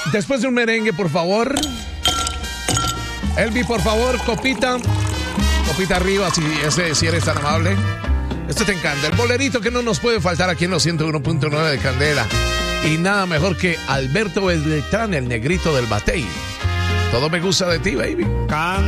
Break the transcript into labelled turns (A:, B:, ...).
A: después de un merengue, por favor. Elvi, por favor, copita. Copita arriba, si eres tan amable. Esto te encanta. El bolerito que no nos puede faltar aquí en los 101.9 de Candela. Y nada mejor que Alberto Beltrán, el negrito del Batey. Todo me gusta de ti, baby.